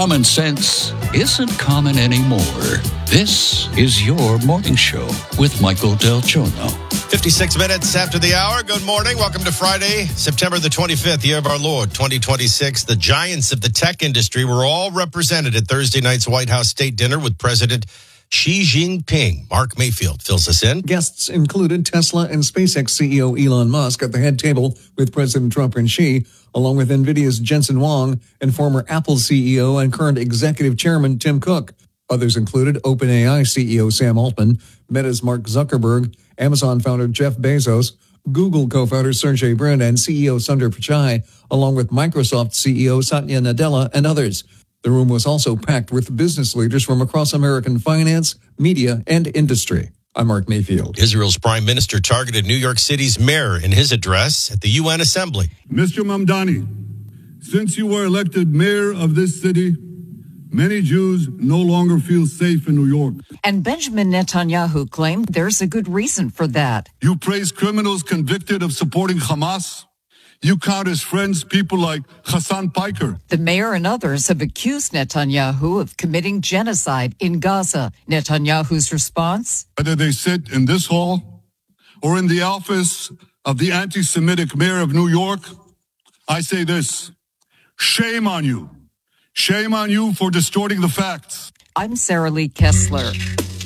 common sense isn't common anymore. This is your morning show with Michael Del Giorno. 56 minutes after the hour. Good morning. Welcome to Friday, September the 25th, year of our Lord, 2026. The giants of the tech industry were all represented at Thursday night's White House State Dinner with President Xi Jinping. Mark Mayfield fills us in. Guests included Tesla and SpaceX CEO Elon Musk at the head table with President Trump and Xi, along with NVIDIA's Jensen Huang and former Apple CEO and current executive chairman Tim Cook. Others included OpenAI CEO Sam Altman, Meta's Mark Zuckerberg, Amazon founder Jeff Bezos, Google co-founder Sergey Brin, and CEO Sundar Pichai, along with Microsoft CEO Satya Nadella and others. The room was also packed with business leaders from across American finance, media, and industry. I'm Mark Mayfield. Israel's prime minister targeted New York City's mayor in his address at the UN Assembly. Mr. Mamdani, since you were elected mayor of this city, many Jews no longer feel safe in New York. And Benjamin Netanyahu claimed there's a good reason for that. You praise criminals convicted of supporting Hamas. You count as friends people like Hassan Piker. The mayor and others have accused Netanyahu of committing genocide in Gaza. Netanyahu's response? Whether they sit in this hall or in the office of the anti-Semitic mayor of New York, I say this: shame on you. Shame on you for distorting the facts. I'm Sarah Lee Kessler.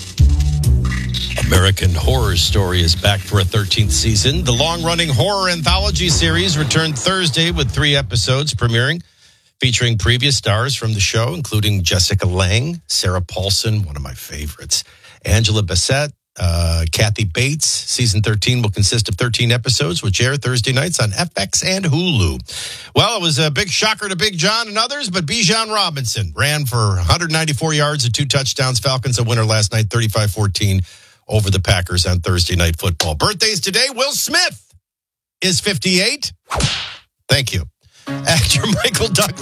American Horror Story is back for a 13th season. The long-running horror anthology series returned Thursday with 3 episodes premiering, featuring previous stars from the show, including Jessica Lange, Sarah Paulson, one of my favorites, Angela Bassett, Kathy Bates. Season 13 will consist of 13 episodes, which air Thursday nights on FX and Hulu. Well, it was a big shocker to Big John and others, but Bijan Robinson ran for 194 yards and 2 touchdowns. Falcons a winner last night, 35-14 over the Packers on Thursday Night Football. Birthdays today, Will Smith is 58. Thank you. Actor Michael Douglas.